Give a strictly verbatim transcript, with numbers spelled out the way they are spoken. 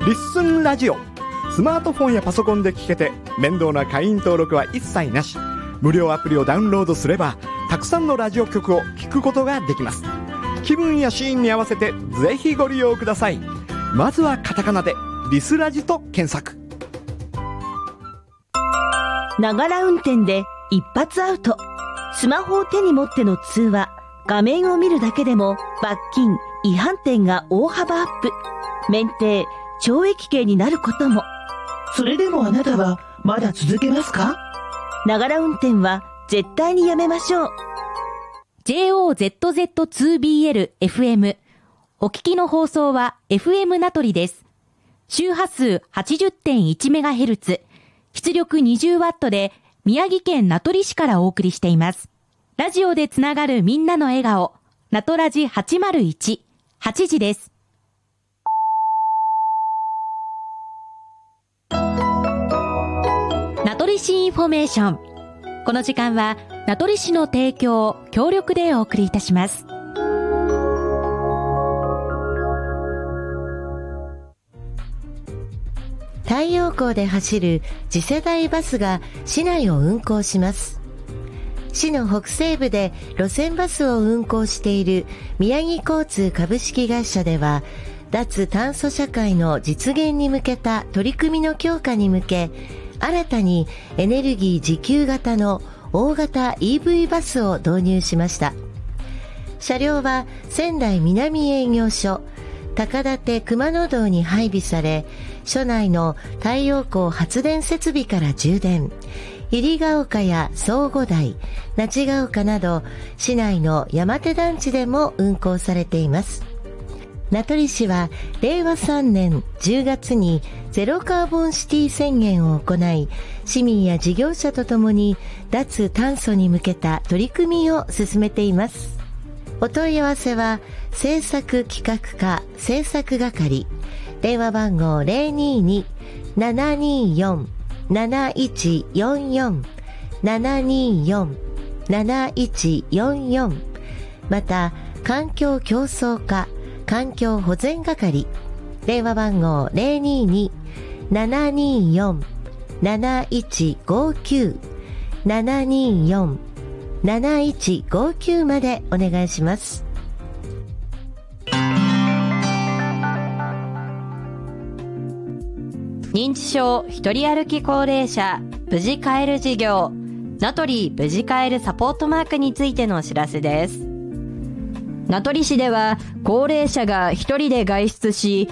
リッスンラジオ。スマートフォンやパソコンで聞けて面倒な会員登録は一切なし。無料アプリをダウンロードすればたくさんのラジオ局を聞くことができます。気分やシーンに合わせてぜひご利用ください。まずはカタカナでリスラジと検索。 ながら運転で一発アウト。スマホを手に持っての通話、画面を見るだけでも罰金、違反点が大幅アップ。免停、懲役刑になることも。 それでもあなたはまだ続けますか？ ながら運転は絶対にやめましょう。 ジェイオーゼットゼットツービーエルエフエム お聞きの放送は エフエム 名取です。周波数 はちじゅってんいちメガヘルツ、出力 にじゅうワット で宮城県名取市からお送りしています。ラジオでつながるみんなの笑顔、名取ラジはちまるいち、はちじです。名取市インフォメーション。この時間は名取市の提供、協力でお送りいたします。 太陽光で走る次世代バスが市内を運行します。市の北西部で路線バスを運行している宮城交通株式会社では、脱炭素社会の実現に向けた取り組みの強化に向け、新たにエネルギー自給型の大型 イーブイ バスを導入しました。車両は仙台南営業所高立熊野道に配備され、所内の太陽光発電設備から充電、入ヶ丘や相互台、那智ヶ丘など市内の山手団地でも運行されています。名取市はれいわさんねんじゅうがつにゼロカーボンシティ宣言を行い、市民や事業者とともに脱炭素に向けた取り組みを進めています。お問い合わせは政策企画課政策係、電話番号 ゼロにーにー ななにーよん なないちよんよん ななにーよん なないちよんよん、また環境競争課環境保全係、電話番号 ゼロにーにー ななにーよん なないちごきゅう ななにーよん なないちごきゅうまでお願いします。 認知症一人歩き高齢者無事帰る事業、名取無事帰るサポートマークについてのお知らせです。名取市では高齢者が一人で外出し